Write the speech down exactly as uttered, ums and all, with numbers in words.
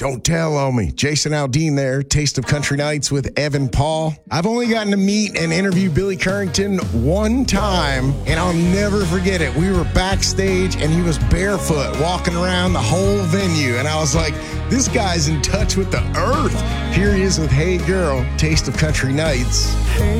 Don't tell on me. Jason Aldean there, Taste of Country Nights with Evan Paul. I've only gotten to meet and interview Billy Currington one time, and I'll never forget it. We were backstage, and he was barefoot walking around the whole venue, and I was like, this guy's in touch with the earth. Here he is with Hey Girl, Taste of Country Nights. Hey